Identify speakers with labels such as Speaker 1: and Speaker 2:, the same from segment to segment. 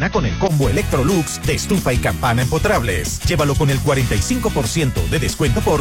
Speaker 1: estrena con el combo Electrolux de estufa y campana empotrables. Llévalo con el 45% de descuento por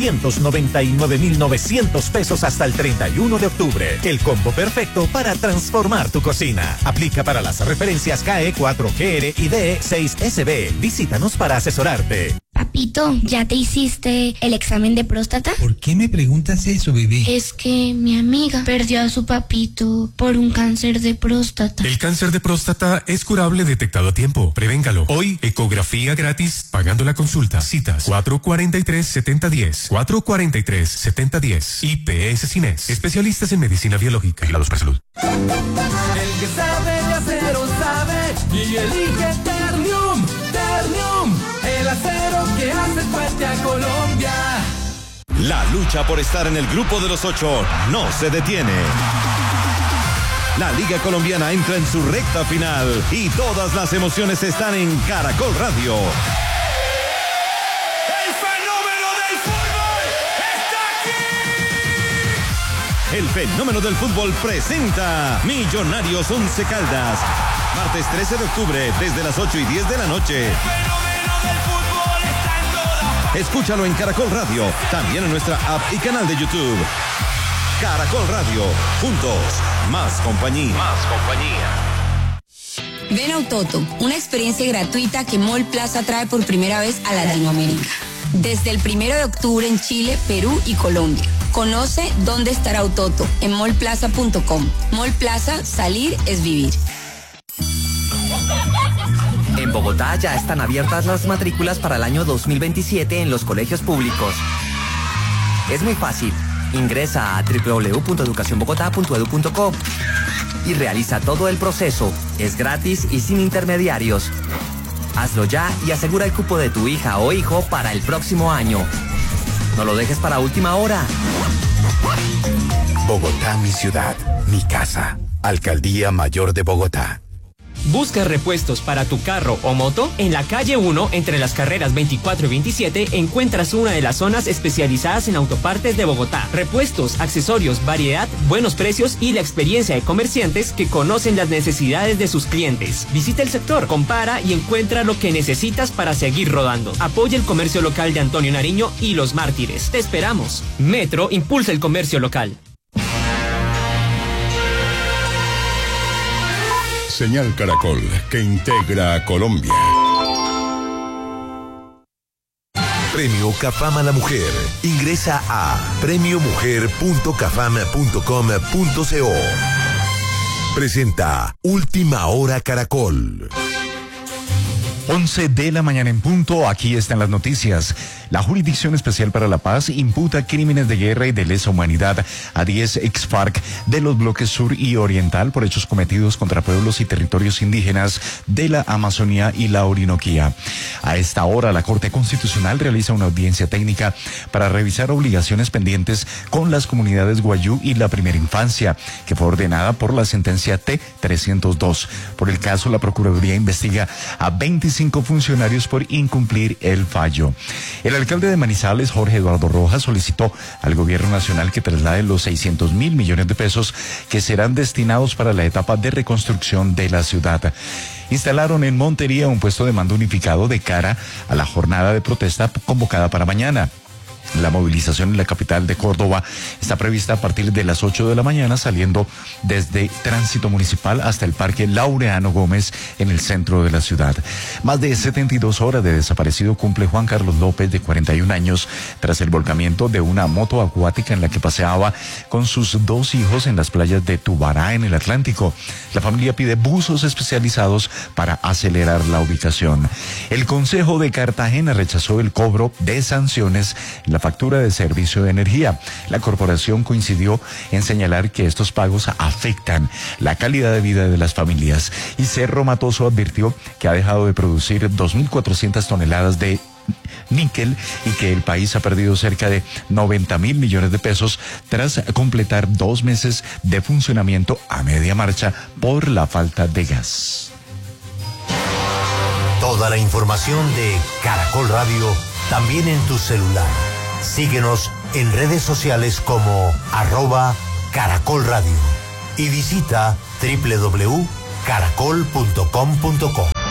Speaker 1: 999,900 pesos hasta el 31 de octubre. El combo perfecto para transformar tu cocina. Aplica para las referencias KE 4GR y DE6SB. Visítanos para asesorarte.
Speaker 2: Papito, ¿ya te hiciste el examen de próstata?
Speaker 3: ¿Por qué me preguntas eso, bebé?
Speaker 2: Es que mi amiga perdió a su papito por un cáncer de próstata.
Speaker 4: El cáncer de próstata es curable detectado a tiempo. Prevéngalo. Hoy, ecografía gratis pagando la consulta. Citas 443-7010. 443-7010. IPS Cines. Especialistas en medicina biológica. Vigilados por salud.
Speaker 5: El que sabe de acero sabe y elige Ternium. Ternium, el acero que hace fuerte a Colombia.
Speaker 6: La lucha por estar en el grupo de los 8 no se detiene. La Liga Colombiana entra en su recta final y todas las emociones están en Caracol Radio.
Speaker 5: ¡El fenómeno del fútbol está aquí!
Speaker 6: El fenómeno del fútbol presenta Millonarios Once Caldas. Martes 13 de octubre, desde las 8:10 de la noche.
Speaker 5: ¡El fenómeno del fútbol está en todas partes!
Speaker 6: Escúchalo en Caracol Radio, también en nuestra app y canal de YouTube. Caracol Radio, juntos, más compañía.
Speaker 7: Ven a Autoto, una experiencia gratuita que Mall Plaza trae por primera vez a Latinoamérica. Desde el 1 de octubre en Chile, Perú y Colombia. Conoce dónde estará Autoto en mallplaza.com. Mall Plaza, salir es vivir.
Speaker 8: En Bogotá ya están abiertas las matrículas para el año 2027 en los colegios públicos. Es muy fácil. Ingresa a www.educacionbogotá.edu.co y realiza todo el proceso. Es gratis y sin intermediarios. Hazlo ya y asegura el cupo de tu hija o hijo para el próximo año. No lo dejes para última hora.
Speaker 9: Bogotá, mi ciudad, mi casa. Alcaldía Mayor de Bogotá.
Speaker 10: ¿Buscas repuestos para tu carro o moto? En la calle 1, entre las carreras 24 y 27, encuentras una de las zonas especializadas en autopartes de Bogotá. Repuestos, accesorios, variedad, buenos precios y la experiencia de comerciantes que conocen las necesidades de sus clientes. Visita el sector, compara y encuentra lo que necesitas para seguir rodando. Apoya el comercio local de Antonio Nariño y Los Mártires. Te esperamos. Metro impulsa el comercio local.
Speaker 11: Señal Caracol, que integra a Colombia.
Speaker 12: Premio Cafam a la Mujer. Ingresa a premiomujer.cafam.com.co. Presenta Última Hora Caracol.
Speaker 13: 11 de la mañana en punto, aquí están las noticias. La Jurisdicción Especial para la Paz imputa crímenes de guerra y de lesa humanidad a 10 ex-FARC de los bloques sur y oriental por hechos cometidos contra pueblos y territorios indígenas de la Amazonía y la Orinoquía. A esta hora, la Corte Constitucional realiza una audiencia técnica para revisar obligaciones pendientes con las comunidades Guayú y la Primera Infancia, que fue ordenada por la sentencia T-302. Por el caso, la Procuraduría investiga a 25 funcionarios por incumplir el fallo. El alcalde de Manizales, Jorge Eduardo Rojas, solicitó al gobierno nacional que traslade los 600.000 millones de pesos que serán destinados para la etapa de reconstrucción de la ciudad. Instalaron en Montería un puesto de mando unificado de cara a la jornada de protesta convocada para mañana. La movilización en la capital de Córdoba está prevista a partir de las 8 de la mañana, saliendo desde Tránsito Municipal hasta el Parque Laureano Gómez en el centro de la ciudad. Más de 72 horas de desaparecido cumple Juan Carlos López, de 41 años, tras el volcamiento de una moto acuática en la que paseaba con sus 2 hijos en las playas de Tubará, en el Atlántico. La familia pide buzos especializados para acelerar la ubicación. El Consejo de Cartagena rechazó el cobro de sanciones en la factura de servicio de energía. La corporación coincidió en señalar que estos pagos afectan la calidad de vida de las familias, y Cerro Matoso advirtió que ha dejado de producir 2.400 toneladas de níquel y que el país ha perdido cerca de 90.000 millones de pesos tras completar 2 meses de funcionamiento a media marcha por la falta de gas.
Speaker 12: Toda la información de Caracol Radio también en tu celular. Síguenos en redes sociales como @Caracol Radio y visita www.caracol.com.co.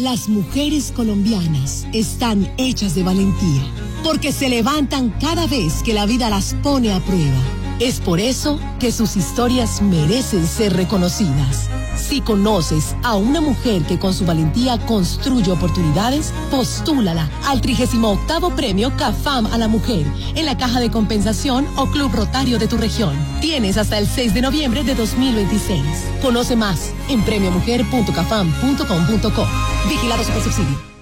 Speaker 14: Las mujeres colombianas están hechas de valentía, porque se levantan cada vez que la vida las pone a prueba. Es por eso que sus historias merecen ser reconocidas. Si conoces a una mujer que con su valentía construye oportunidades, postúlala al 38º Premio CAFAM a la Mujer en la Caja de Compensación o Club Rotario de tu región. Tienes hasta el 6 de noviembre de 2026. Conoce más en premiomujer.cafam.com.co. Vigilado Supersubsidio.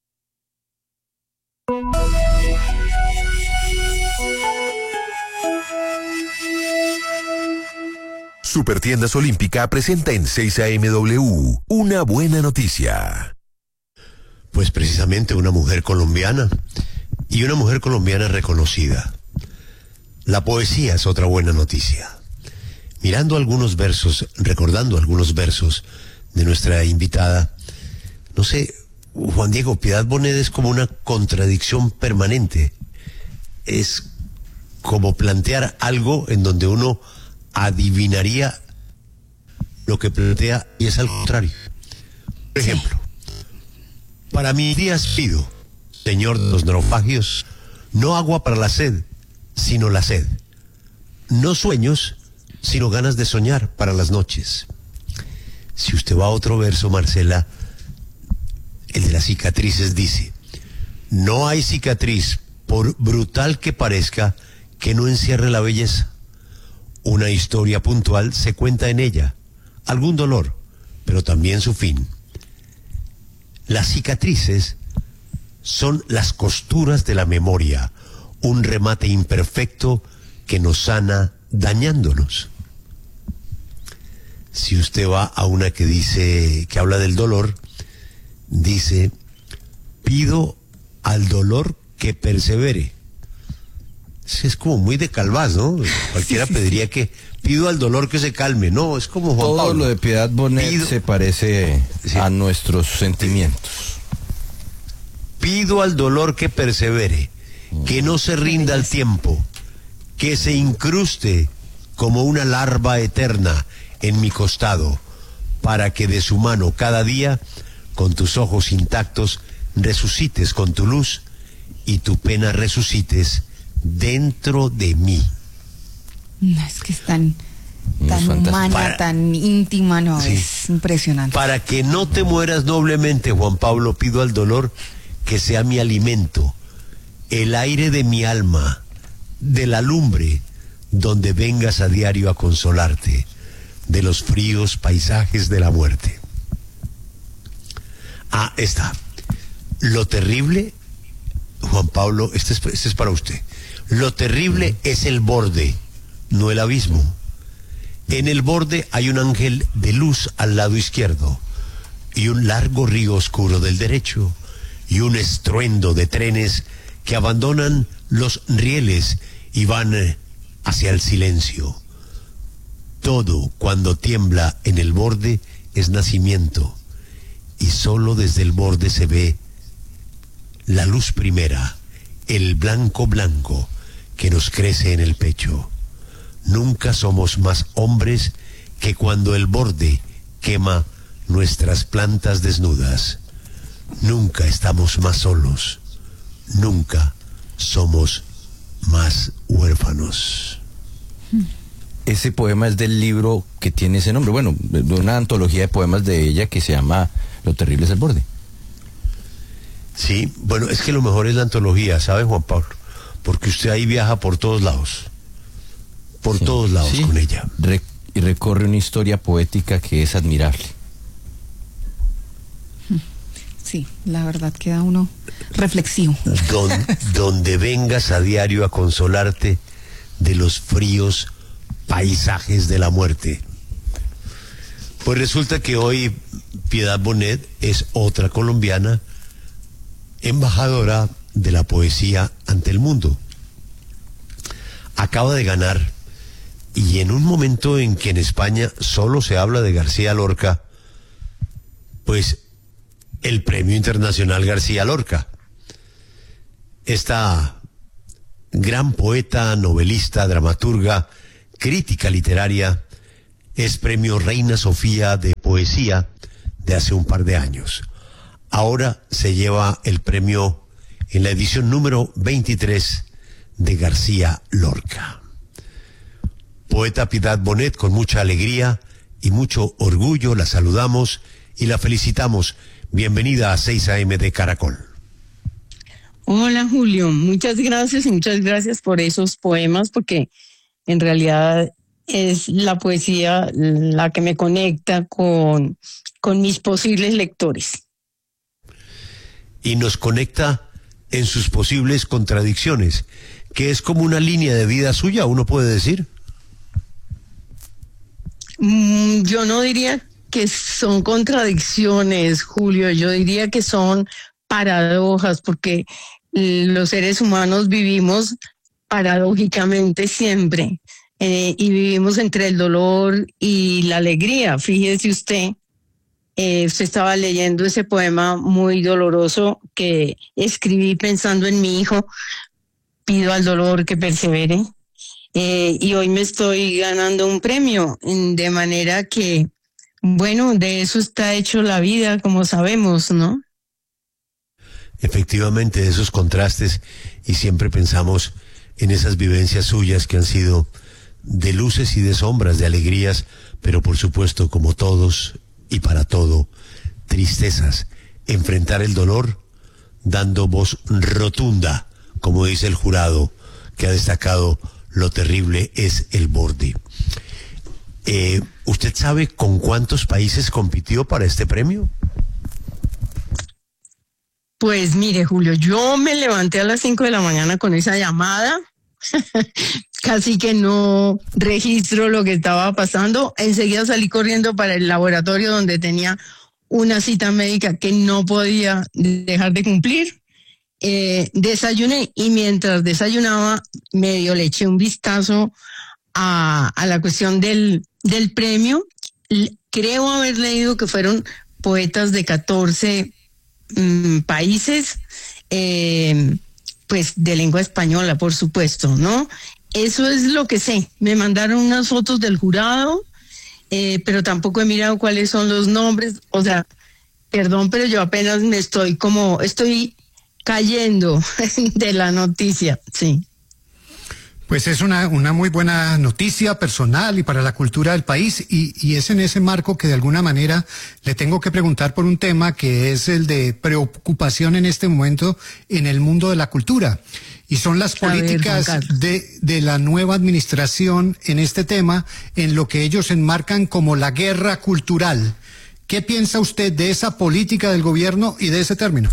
Speaker 15: Supertiendas Olímpica presenta en 6 AMW una buena noticia.
Speaker 16: Pues precisamente una mujer colombiana, y una mujer colombiana reconocida. La poesía es otra buena noticia. Mirando algunos versos, recordando algunos versos de nuestra invitada, no sé, Juan Diego, Piedad Bonet es como una contradicción permanente. Es como plantear algo en donde uno adivinaría lo que plantea y es al contrario. Por ejemplo, para mis días pido, Señor de los naufragios, no agua para la sed, sino la sed. No sueños, sino ganas de soñar para las noches. Si usted va a otro verso, Marcela, el de las cicatrices dice: no hay cicatriz, por brutal que parezca, que no encierre la belleza. Una historia puntual se cuenta en ella, algún dolor, pero también su fin. Las cicatrices son las costuras de la memoria, un remate imperfecto que nos sana dañándonos. Si usted va a una que dice, que habla del dolor, dice: pido al dolor que persevere. Es como muy de Calvás, ¿no? Cualquiera pediría que pido al dolor que se calme. No, es como Juan
Speaker 17: Todo
Speaker 16: Pablo.
Speaker 17: Lo de Piedad Bonet se parece a nuestros sentimientos.
Speaker 16: Pido al dolor que persevere, que no se rinda al tiempo, que se incruste como una larva eterna en mi costado, para que de su mano cada día, con tus ojos intactos, resucites con tu luz y tu pena resucites dentro de mí.
Speaker 18: No, es que es tan humana, tan íntima, no, sí. Es impresionante.
Speaker 16: Para que no te mueras noblemente, Juan Pablo, pido al dolor que sea mi alimento, el aire de mi alma, de la lumbre, donde vengas a diario a consolarte, de los fríos paisajes de la muerte. Ah, está. Lo terrible, Juan Pablo, este es para usted. Lo terrible es el borde, no el abismo. En el borde hay un ángel de luz al lado izquierdo, y un largo río oscuro del derecho, y un estruendo de trenes que abandonan los rieles y van hacia el silencio. Todo cuando tiembla en el borde es nacimiento, y solo desde el borde se ve la luz primera, el blanco blanco que nos crece en el pecho. Nunca somos más hombres que cuando el borde quema nuestras plantas desnudas. Nunca estamos más solos. Nunca somos más huérfanos.
Speaker 17: Ese poema es del libro que tiene ese nombre, bueno, de una antología de poemas de ella que se llama Lo terrible es el borde.
Speaker 16: Sí, bueno, es que lo mejor es la antología, ¿sabe, Juan Pablo? Porque usted ahí viaja por todos lados. Por todos lados con ella.
Speaker 17: Y recorre una historia poética que es admirable.
Speaker 18: Sí, la verdad queda uno reflexivo.
Speaker 16: Donde vengas a diario a consolarte de los fríos paisajes de la muerte. Pues resulta que hoy Piedad Bonet es otra colombiana embajadora de la poesía ante el mundo. Acaba de ganar, y en un momento en que en España solo se habla de García Lorca, pues el Premio Internacional García Lorca. Esta gran poeta, novelista, dramaturga, crítica literaria, es Premio Reina Sofía de Poesía de hace un par de años. ahora se lleva el premio en la edición número 23 de García Lorca. Poeta Piedad Bonet, con mucha alegría y mucho orgullo la saludamos y la felicitamos. Bienvenida a 6 AM de Caracol.
Speaker 19: Hola Julio, muchas gracias y muchas gracias por esos poemas, porque en realidad es la poesía la que me conecta con mis posibles lectores.
Speaker 16: Y nos conecta en sus posibles contradicciones, que es como una línea de vida suya, uno puede decir.
Speaker 19: Yo no diría que son contradicciones, Julio, yo diría que son paradojas, porque los seres humanos vivimos paradójicamente siempre, y vivimos entre el dolor y la alegría. Fíjese usted, usted estaba leyendo ese poema muy doloroso que escribí pensando en mi hijo. Pido al dolor que persevere, y hoy me estoy ganando un premio, de manera que, bueno, de eso está hecho la vida, como sabemos, ¿no?
Speaker 16: Efectivamente, esos contrastes, y siempre pensamos en esas vivencias suyas que han sido de luces y de sombras, de alegrías, pero por supuesto, como todos y para todo, tristezas. Enfrentar el dolor dando voz rotunda, como dice el jurado, que ha destacado lo terrible es el borde. ¿Usted sabe con cuántos países compitió para este premio?
Speaker 19: Pues mire, Julio, yo me levanté a las 5 de la mañana con esa llamada. Casi que no registro lo que estaba pasando. Enseguida salí corriendo para el laboratorio donde tenía una cita médica que no podía dejar de cumplir. Desayuné, y mientras desayunaba medio le eché un vistazo a la cuestión del premio. Creo haber leído que fueron poetas de 14 países, pues de lengua española, por supuesto, ¿no? Eso es lo que sé. Me mandaron unas fotos del jurado, pero tampoco he mirado cuáles son los nombres. O sea, perdón, pero yo apenas estoy cayendo de la noticia, sí.
Speaker 20: Pues es una muy buena noticia personal y para la cultura del país, y es en ese marco que de alguna manera le tengo que preguntar por un tema que es el de preocupación en este momento en el mundo de la cultura, y son las políticas de la nueva administración en este tema, en lo que ellos enmarcan como la guerra cultural. ¿Qué piensa usted de esa política del gobierno y de ese término?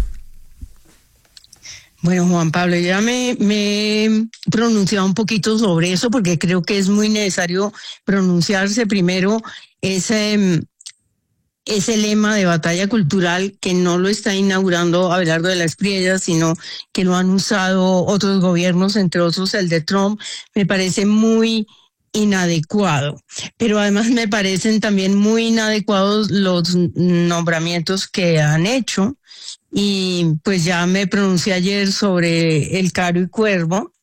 Speaker 19: Bueno, Juan Pablo, ya me he pronunciado un poquito sobre eso, porque creo que es muy necesario pronunciarse. Primero, ese lema de batalla cultural, que no lo está inaugurando Abelardo de la Espriella, sino que lo han usado otros gobiernos, entre otros el de Trump, me parece muy inadecuado. Pero además me parecen también muy inadecuados los nombramientos que han hecho. Y pues ya me pronuncié ayer sobre el Caro y Cuervo,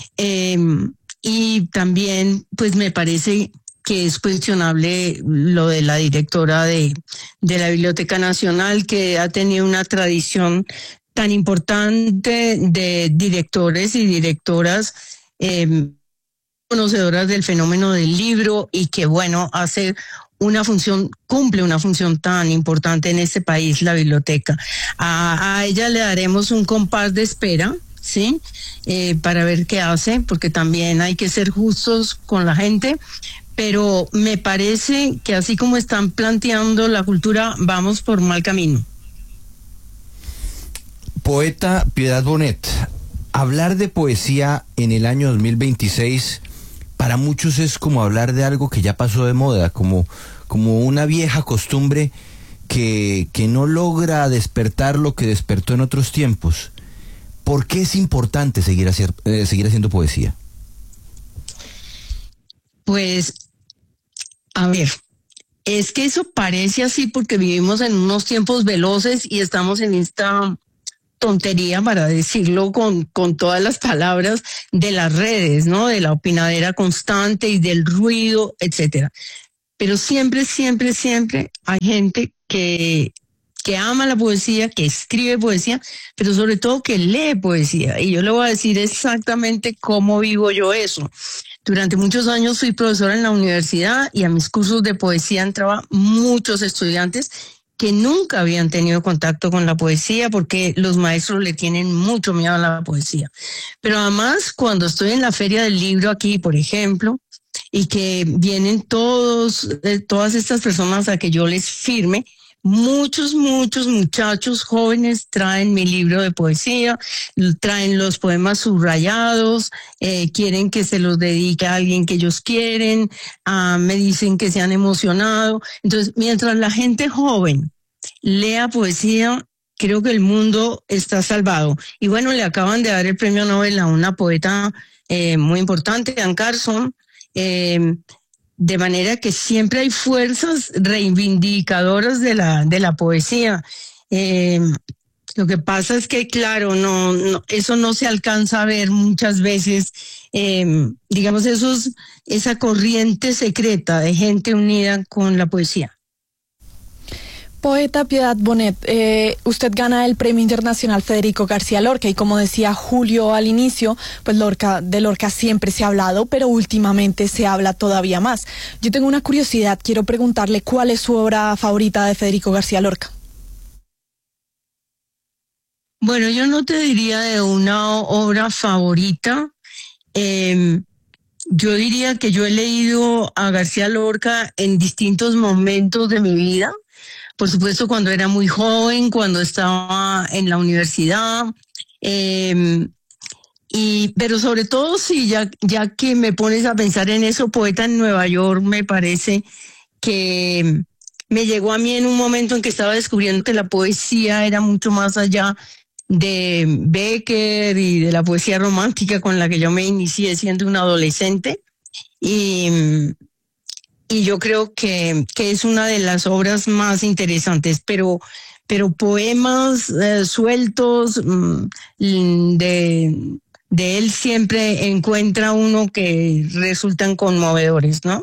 Speaker 19: y también pues me parece que es cuestionable lo de la directora de la Biblioteca Nacional, que ha tenido una tradición tan importante de directores y directoras conocedoras del fenómeno del libro, y que bueno, cumple una función tan importante en este país, la biblioteca. A ella le daremos un compás de espera, ¿sí? Para ver qué hace, porque también hay que ser justos con la gente, pero me parece que así como están planteando la cultura, vamos por mal camino.
Speaker 17: Poeta Piedad Bonet, hablar de poesía en el año 2026 para muchos es como hablar de algo que ya pasó de moda, como una vieja costumbre que no logra despertar lo que despertó en otros tiempos. ¿Por qué es importante seguir haciendo poesía?
Speaker 19: Pues, a ver, es que eso parece así porque vivimos en unos tiempos veloces y estamos en esta tontería, para decirlo con todas las palabras, de las redes, ¿no? De la opinadera constante y del ruido, etcétera. Pero siempre hay gente que que ama la poesía, que escribe poesía, pero sobre todo que lee poesía. Y yo le voy a decir exactamente cómo vivo yo eso. Durante muchos años fui profesora en la universidad y a mis cursos de poesía entraban muchos estudiantes que nunca habían tenido contacto con la poesía porque los maestros le tienen mucho miedo a la poesía. Pero además, cuando estoy en la Feria del Libro aquí, por ejemplo, y que vienen todas estas personas a que yo les firme, muchos muchachos jóvenes traen mi libro de poesía, traen los poemas subrayados, quieren que se los dedique a alguien que ellos quieren, me dicen que se han emocionado. Entonces, mientras la gente joven lea poesía, creo que el mundo está salvado. Y bueno, le acaban de dar el premio Nobel a una poeta muy importante, Anne Carson, de manera que siempre hay fuerzas reivindicadoras de la poesía. Lo que pasa es que, claro, no, eso no se alcanza a ver muchas veces, digamos, esa corriente secreta de gente unida con la poesía.
Speaker 21: Poeta Piedad Bonet, usted gana el Premio Internacional Federico García Lorca y como decía Julio al inicio, pues de Lorca siempre se ha hablado, pero últimamente se habla todavía más. Yo tengo una curiosidad, quiero preguntarle cuál es su obra favorita de Federico García Lorca.
Speaker 19: Bueno, yo no te diría de una obra favorita. Yo diría que yo he leído a García Lorca en distintos momentos de mi vida. Por supuesto, cuando era muy joven, cuando estaba en la universidad, pero sobre todo, sí, ya que me pones a pensar en eso, Poeta en Nueva York, me parece que me llegó a mí en un momento en que estaba descubriendo que la poesía era mucho más allá de Becker y de la poesía romántica con la que yo me inicié siendo una adolescente. Y yo creo que es una de las obras más interesantes, pero poemas sueltos de él siempre encuentra uno que resultan conmovedores, ¿no?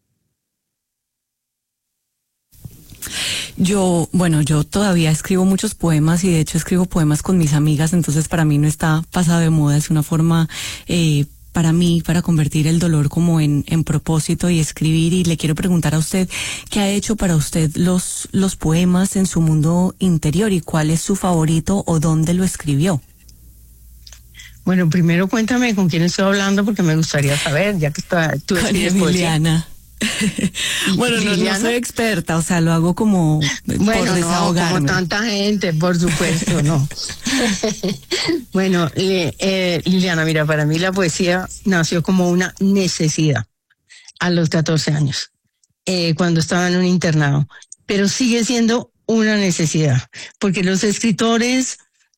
Speaker 22: Yo todavía escribo muchos poemas y de hecho escribo poemas con mis amigas, entonces para mí no está pasado de moda, es una forma para mí, para convertir el dolor como en propósito y escribir. Y le quiero preguntar a usted, ¿qué ha hecho para usted los poemas en su mundo interior y cuál es su favorito o dónde lo escribió?
Speaker 19: Bueno, primero cuéntame con quién estoy hablando porque me gustaría saber, ya que tú escribes
Speaker 22: Emiliana. Bueno, no soy experta, o sea, lo hago como por desahogarme.
Speaker 19: Como tanta gente, por supuesto, no. Bueno, Liliana, mira, para mí la poesía nació como una necesidad a los 14 años, cuando estaba en un internado, pero sigue siendo una necesidad, porque los escritores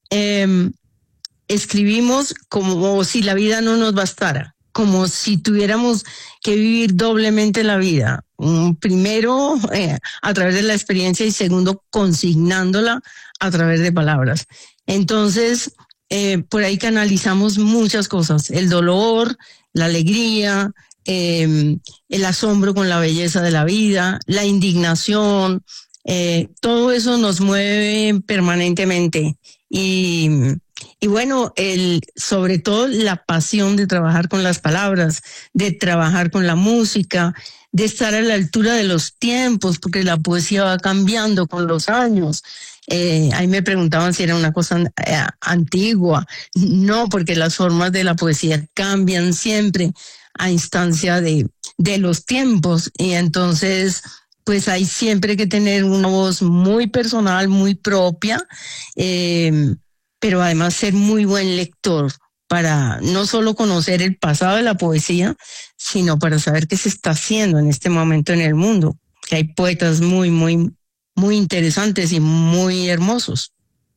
Speaker 19: escribimos como si la vida no nos bastara, como si tuviéramos que vivir doblemente la vida. Primero, a través de la experiencia y segundo, consignándola a través de palabras. Entonces, por ahí canalizamos muchas cosas. El dolor, la alegría, el asombro con la belleza de la vida, la indignación, todo eso nos mueve permanentemente. Y bueno, sobre todo la pasión de trabajar con las palabras, de trabajar con la música, de estar a la altura de los tiempos, porque la poesía va cambiando con los años. Ahí me preguntaban si era una cosa antigua. No, porque las formas de la poesía cambian siempre a instancia de los tiempos. Y entonces, pues hay siempre que tener una voz muy personal, muy propia, pero además ser muy buen lector para no solo conocer el pasado de la poesía, sino para saber qué se está haciendo en este momento en el mundo, que hay poetas muy, muy, muy interesantes y muy hermosos.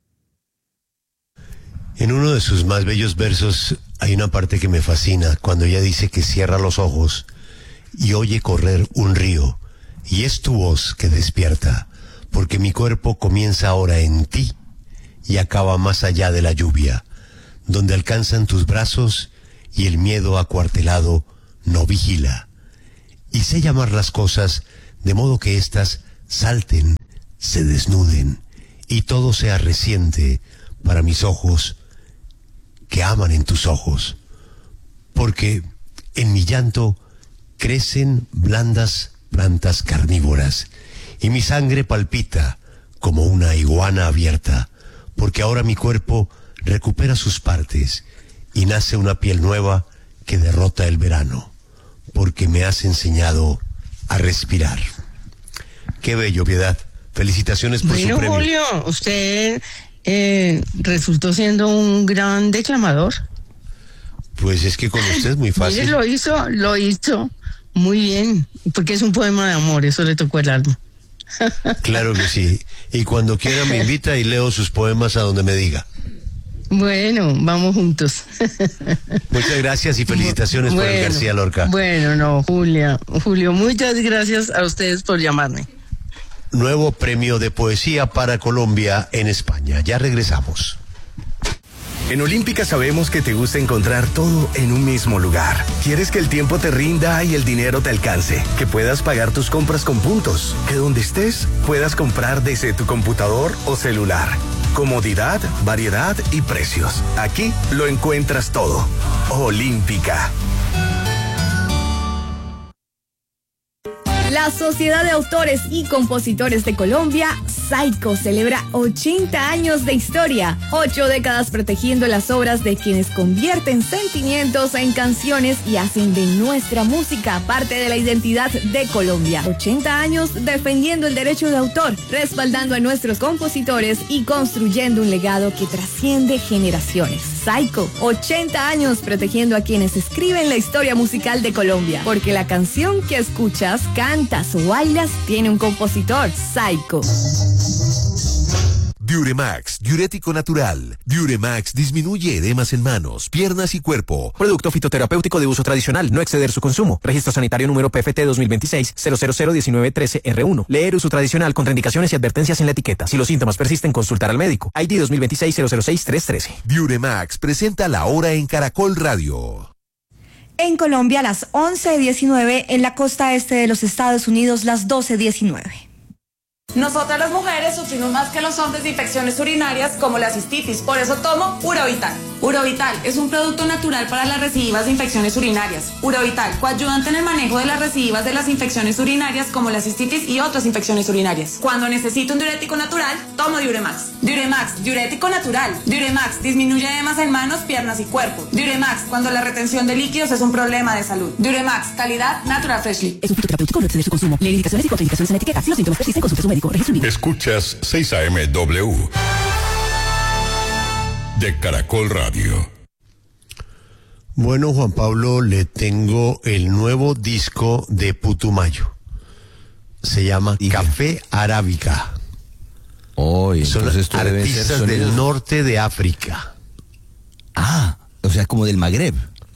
Speaker 16: En uno de sus más bellos versos hay una parte que me fascina, cuando ella dice que cierra los ojos y oye correr un río, y es tu voz que despierta, porque mi cuerpo comienza ahora en ti y acaba más allá de la lluvia, donde alcanzan tus brazos y el miedo acuartelado no vigila. Y sé llamar las cosas de modo que éstas salten, se desnuden y todo sea reciente para mis ojos que aman en tus ojos, porque en mi llanto crecen blandas plantas carnívoras y mi sangre palpita como una iguana abierta, porque ahora mi cuerpo recupera sus partes y nace una piel nueva que derrota el verano, porque me has enseñado a respirar. Qué bello, Piedad. Felicitaciones por su premio.
Speaker 19: Julio, usted resultó siendo un gran declamador.
Speaker 16: Pues es que con usted es muy fácil.
Speaker 19: Mire, lo hizo muy bien, porque es un poema de amor, eso le tocó el alma.
Speaker 16: Claro que sí. Y cuando quiera me invita y leo sus poemas a donde me diga.
Speaker 19: Bueno, vamos juntos.
Speaker 16: Muchas gracias y felicitaciones por el García Lorca.
Speaker 19: Bueno, no, Julio, muchas gracias a ustedes por llamarme.
Speaker 16: Nuevo premio de poesía para Colombia en España. Ya regresamos.
Speaker 1: En Olímpica sabemos que te gusta encontrar todo en un mismo lugar. Quieres que el tiempo te rinda y el dinero te alcance, que puedas pagar tus compras con puntos, que donde estés puedas comprar desde tu computador o celular. Comodidad, variedad y precios. Aquí lo encuentras todo. Olímpica.
Speaker 3: La Sociedad de Autores y Compositores de Colombia, SAICO, celebra 80 años de historia, 8 décadas protegiendo las obras de quienes convierten sentimientos en canciones y hacen de nuestra música parte de la identidad de Colombia. 80 años defendiendo el derecho de autor, respaldando a nuestros compositores y construyendo un legado que trasciende generaciones. SAICO, 80 años protegiendo a quienes escriben la historia musical de Colombia, porque la canción que escuchas, cantas o bailas tiene un compositor. SAICO.
Speaker 15: Diuremax, diurético natural. Diuremax disminuye edemas en manos, piernas y cuerpo.
Speaker 23: Producto fitoterapéutico de uso tradicional, no exceder su consumo. Registro sanitario número PFT 2026-0001913R1. Leer uso tradicional, contraindicaciones y advertencias en la etiqueta. Si los síntomas persisten, consultar al médico. ID 2026-006-313.
Speaker 15: Diuremax presenta La Hora en Caracol Radio.
Speaker 3: En Colombia, las 11:19, en la costa este de los Estados Unidos, las 12:19.
Speaker 24: Nosotras las mujeres sufrimos más que los hombres de infecciones urinarias como la cistitis, por eso tomo Urovital. Urovital es un producto natural para las recidivas de infecciones urinarias. Urovital, coayudante en el manejo de las recidivas de las infecciones urinarias como la cistitis y otras infecciones urinarias. Cuando necesito un diurético natural, tomo Diuremax. Diuremax, diurético natural. Diuremax, disminuye edemas en manos, piernas y cuerpo. Diuremax, cuando la retención de líquidos es un problema de salud. Diuremax, calidad Natural Freshly.
Speaker 3: Es un fitoterapéutico, no exceder su consumo. Leer indicaciones y contraindicaciones en la etiqueta. Si los síntomas persisten, consulte a su médico.
Speaker 11: Escuchas 6 AM-W de Caracol Radio.
Speaker 16: Bueno, Juan Pablo, le tengo el nuevo disco de Putumayo. Se llama Café Arábica. Son artistas del norte de África.
Speaker 17: Ah, o sea, como del Magreb.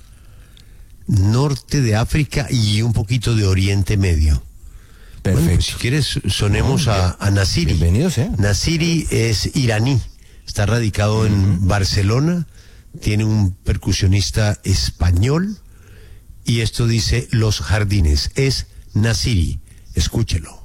Speaker 16: Norte de África y un poquito de Oriente Medio.
Speaker 17: Perfecto.
Speaker 16: Bueno, pues si quieres, sonemos a Nasiri.
Speaker 17: Bienvenidos,
Speaker 16: Nasiri es iraní, está radicado en Barcelona, tiene un percusionista español y esto dice Los Jardines. Es Nasiri, escúchelo.